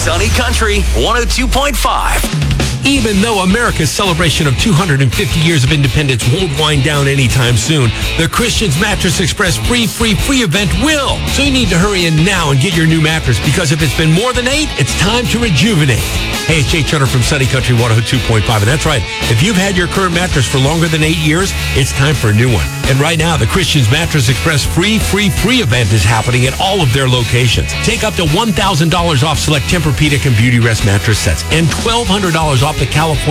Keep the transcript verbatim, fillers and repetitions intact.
Sunny Country one oh two point five. Even though America's celebration of two hundred fifty years of independence won't wind down anytime soon, the Christian's Mattress Express free, free, free event will. So you need to hurry in now and get your new mattress, because if it's been more than eight, it's time to rejuvenate. Hey, it's Jay Chudder from Sunny Country one oh two point five, and that's right. If you've had your current mattress for longer than eight years, it's time for a new one. And right now, the Christian's Mattress Express free, free, free event is happening at all of their locations. Take up to one thousand dollars off select Tempur-Pedic and Beauty Rest mattress sets and twelve hundred dollars off the California